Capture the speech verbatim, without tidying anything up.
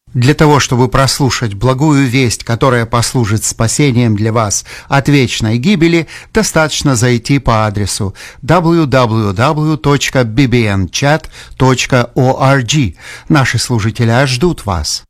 Для того, чтобы прослушать благую весть, которая послужит спасением для вас от вечной гибели, достаточно зайти по адресу дабл ю дабл ю дабл ю точка би би эн чат точка орг. Наши служители ждут вас.